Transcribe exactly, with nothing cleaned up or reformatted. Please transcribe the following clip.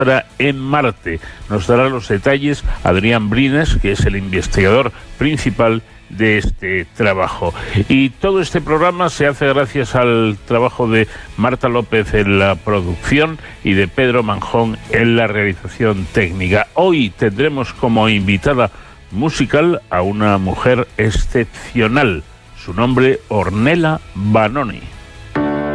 en Marte. Nos dará los detalles Adrián Brines, que es el investigador principal de este trabajo. Y todo este programa se hace gracias al trabajo de Marta López en la producción y de Pedro Manjón en la realización técnica. Hoy tendremos como invitada musical a una mujer excepcional. Su nombre, Ornella Vanoni.